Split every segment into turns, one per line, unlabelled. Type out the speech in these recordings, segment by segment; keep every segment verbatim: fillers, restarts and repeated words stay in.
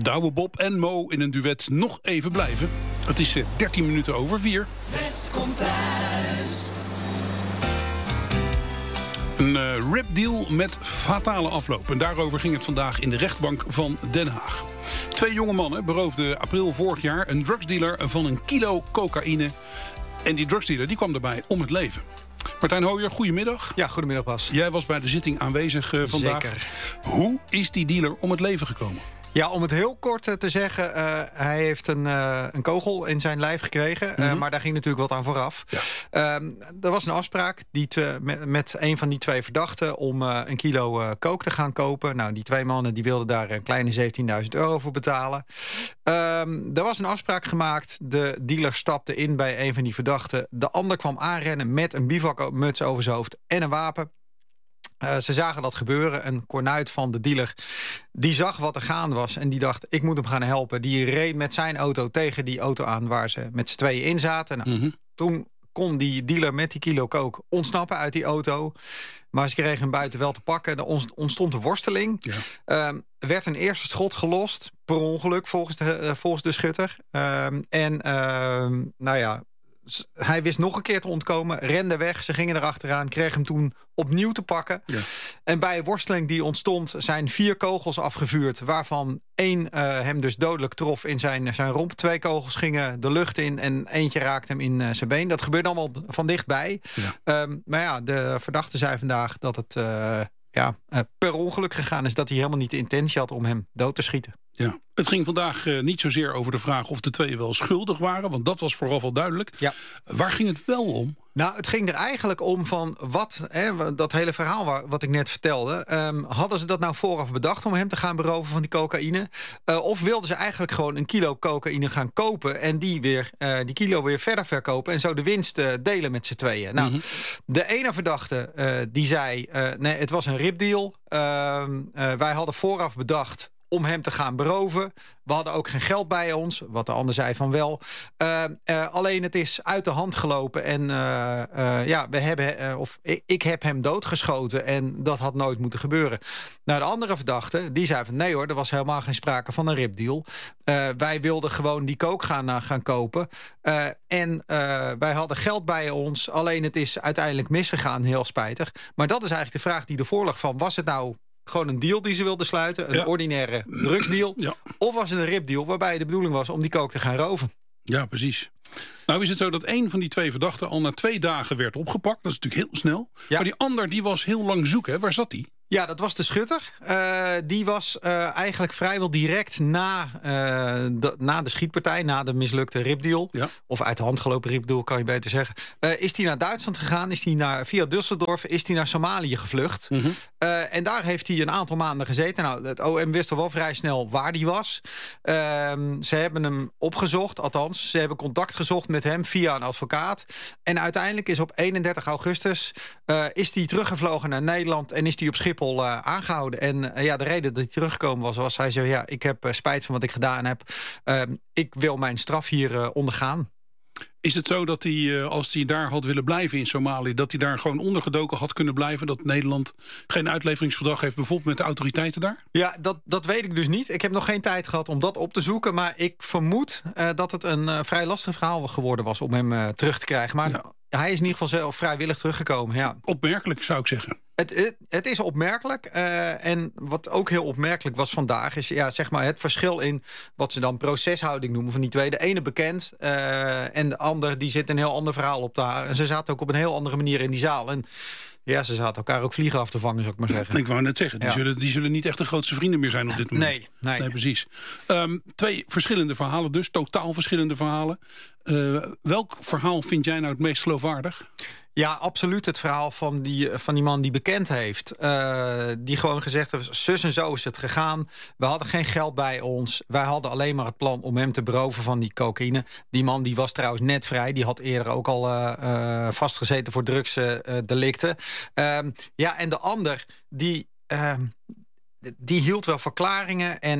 Douwe Bob en Mo in een duet nog even blijven. Het is dertien minuten over vier.
West komt thuis.
Een uh, rapdeal met fatale afloop. En daarover ging het vandaag in de rechtbank van Den Haag. Twee jonge mannen beroofden april vorig jaar een drugsdealer van een kilo cocaïne. En die drugsdealer die kwam daarbij om het leven. Martijn Hooijer, goedemiddag.
Ja, goedemiddag Bas.
Jij was bij de zitting aanwezig uh, vandaag.
Zeker.
Hoe is die dealer om het leven gekomen?
Ja, om het heel kort uh, te zeggen, uh, hij heeft een, uh, een kogel in zijn lijf gekregen. Uh, mm-hmm. Maar daar ging natuurlijk wat aan vooraf. Ja. Um, er was een afspraak die te, met, met een van die twee verdachten om uh, een kilo uh, coke te gaan kopen. Nou, die twee mannen die wilden daar een kleine zeventienduizend euro voor betalen. Um, er was een afspraak gemaakt. De dealer stapte in bij een van die verdachten. De ander kwam aanrennen met een bivakmuts over zijn hoofd en een wapen. Uh, ze zagen dat gebeuren. Een kornuit van de dealer die zag wat er gaande was en die dacht, ik moet hem gaan helpen. Die reed met zijn auto tegen die auto aan waar ze met z'n tweeën in zaten. Nou, mm-hmm. Toen kon die dealer met die kilo coke ontsnappen uit die auto. Maar ze kregen hem buiten wel te pakken. Er ontstond een worsteling. Ja. Um, er werd een eerste schot gelost, per ongeluk volgens de, uh, volgens de schutter. Um, en uh, nou ja, hij wist nog een keer te ontkomen, rende weg. Ze gingen erachteraan, kregen hem toen opnieuw te pakken. Ja. En bij een worsteling die ontstond zijn vier kogels afgevuurd, waarvan één uh, hem dus dodelijk trof in zijn, zijn romp. Twee kogels gingen de lucht in en eentje raakte hem in uh, zijn been. Dat gebeurde allemaal van dichtbij. Ja. Um, maar ja, de verdachte zei vandaag dat het uh, ja, uh, per ongeluk gegaan is, dat hij helemaal niet de intentie had om hem dood te schieten.
Ja. Het ging vandaag uh, niet zozeer over de vraag of de twee wel schuldig waren, want dat was vooral wel duidelijk. Ja. Waar ging het wel om?
Nou, het ging er eigenlijk om van wat, hè, dat hele verhaal waar, wat ik net vertelde. Um, hadden ze dat nou vooraf bedacht om hem te gaan beroven van die cocaïne? Uh, of wilden ze eigenlijk gewoon een kilo cocaïne gaan kopen en die, weer, uh, die kilo weer verder verkopen en zo de winst uh, delen met z'n tweeën? Nou, mm-hmm. De ene verdachte uh, die zei, uh, nee, het was een ripdeal. Uh, uh, wij hadden vooraf bedacht om hem te gaan beroven. We hadden ook geen geld bij ons, wat de ander zei van wel. Uh, uh, alleen het is uit de hand gelopen en uh, uh, ja, we hebben, uh, of ik, ik heb hem doodgeschoten en dat had nooit moeten gebeuren. Nou, de andere verdachte, die zei van nee hoor, er was helemaal geen sprake van een ripdeal. Uh, wij wilden gewoon die coke gaan, uh, gaan kopen. Uh, en uh, wij hadden geld bij ons, alleen het is uiteindelijk misgegaan, heel spijtig. Maar dat is eigenlijk de vraag die ervoor lag van, was het nou gewoon een deal die ze wilden sluiten, een ja. ordinaire drugsdeal, ja. Of was het een ripdeal waarbij de bedoeling was om die coke te gaan roven?
Ja, precies. Nou is het zo dat een van die twee verdachten al na twee dagen werd opgepakt. Dat is natuurlijk heel snel. Ja. Maar die ander die was heel lang zoeken. Waar zat die?
Ja, dat was de schutter. Uh, die was uh, eigenlijk vrijwel direct na, uh, de, na de schietpartij, na de mislukte ripdeal, ja. Of uit de hand gelopen ripdeal, kan je beter zeggen. Uh, is hij naar Duitsland gegaan, is hij naar, via Düsseldorf, is hij naar Somalië gevlucht. Mm-hmm. Uh, en daar heeft hij een aantal maanden gezeten. Nou, het O M wist al wel vrij snel waar hij was. Uh, ze hebben hem opgezocht, althans, ze hebben contact gezocht met hem via een advocaat. En uiteindelijk is op eenendertig augustus uh, is hij teruggevlogen naar Nederland en is hij op Schiphol Uh, aangehouden. En uh, ja, de reden dat hij teruggekomen was, was hij zei, ja, ik heb uh, spijt van wat ik gedaan heb. Uh, ik wil mijn straf hier uh, ondergaan.
Is het zo dat hij, uh, als hij daar had willen blijven in Somalië, dat hij daar gewoon ondergedoken had kunnen blijven? Dat Nederland geen uitleveringsverdrag heeft, bijvoorbeeld met de autoriteiten daar?
Ja, dat, dat weet ik dus niet. Ik heb nog geen tijd gehad om dat op te zoeken. Maar ik vermoed uh, dat het een uh, vrij lastig verhaal geworden was om hem uh, terug te krijgen. Maar ja. Hij is in ieder geval zelf vrijwillig teruggekomen. Ja.
Opmerkelijk, zou ik zeggen.
Het, het, het is opmerkelijk. Uh, en wat ook heel opmerkelijk was vandaag, is ja, zeg maar het verschil in wat ze dan proceshouding noemen van die twee. De ene bekend uh, en de ander die zit een heel ander verhaal op daar. En ze zaten ook op een heel andere manier in die zaal. En ja, ze zaten elkaar ook vliegen af te vangen, zou ik maar zeggen.
Ik wou net zeggen, die, ja. zullen, die zullen niet echt de grootste vrienden meer zijn op dit moment.
Nee, nee.
nee precies. Um, twee verschillende verhalen dus, totaal verschillende verhalen. Uh, welk verhaal vind jij nou het meest geloofwaardig?
Ja, absoluut het verhaal van die, van die man die bekend heeft. Uh, die gewoon gezegd heeft, zus en zo is het gegaan. We hadden geen geld bij ons. Wij hadden alleen maar het plan om hem te beroven van die cocaïne. Die man die was trouwens net vrij. Die had eerder ook al uh, uh, vastgezeten voor drugsdelicten. Uh, ja, en de ander, die, uh, die hield wel verklaringen en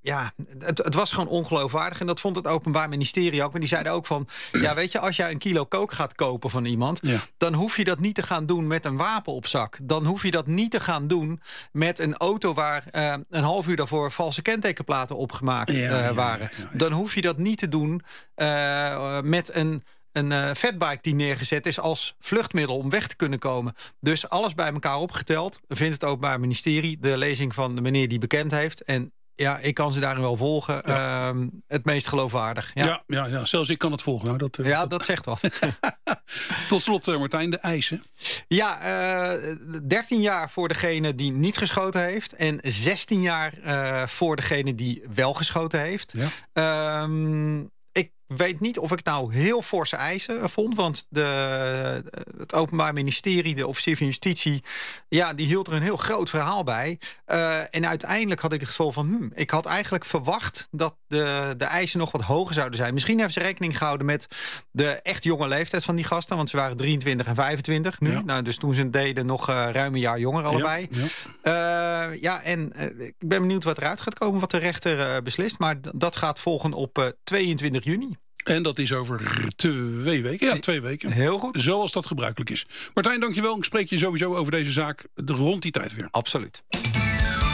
Ja, het, het was gewoon ongeloofwaardig. En dat vond het Openbaar Ministerie ook. Maar die zeiden ook van... ja, weet je, als jij een kilo kook gaat kopen van iemand... Ja. dan hoef je dat niet te gaan doen met een wapen op zak. Dan hoef je dat niet te gaan doen met een auto... waar uh, een half uur daarvoor valse kentekenplaten opgemaakt ja, uh, waren. Ja, ja, ja. Dan hoef je dat niet te doen uh, met een... een uh, fatbike die neergezet is als vluchtmiddel om weg te kunnen komen. Dus alles bij elkaar opgeteld vindt het Openbaar Ministerie... de lezing van de meneer die bekend heeft... en ja, ik kan ze daarin wel volgen. Ja. Uh, het meest geloofwaardig. Ja.
Ja, ja, ja, zelfs ik kan het volgen. Nou, dat, uh,
ja, dat zegt wat.
Tot slot, uh, Martijn, de eisen.
Ja, uh, dertien jaar voor degene die niet geschoten heeft... en zestien jaar uh, voor degene die wel geschoten heeft. Ja. Um, Ik weet niet of ik nou heel forse eisen vond. Want de, het Openbaar Ministerie, de officier van Justitie... ja, die hield er een heel groot verhaal bij. Uh, en uiteindelijk had ik het gevoel van... Hmm, ik had eigenlijk verwacht dat de, de eisen nog wat hoger zouden zijn. Misschien hebben ze rekening gehouden met de echt jonge leeftijd van die gasten. Want ze waren drieëntwintig en vijfentwintig nu. Ja. Nou, dus toen ze het deden nog uh, ruim een jaar jonger allebei. Ja, ja. Uh, ja en uh, ik ben benieuwd wat eruit gaat komen, wat de rechter uh, beslist. Maar d- dat gaat volgen op uh, tweeëntwintig juni.
En dat is over twee weken. Ja, twee weken.
Heel goed.
Zoals dat gebruikelijk is. Martijn, dankjewel. Ik spreek je sowieso over deze zaak rond die tijd weer.
Absoluut.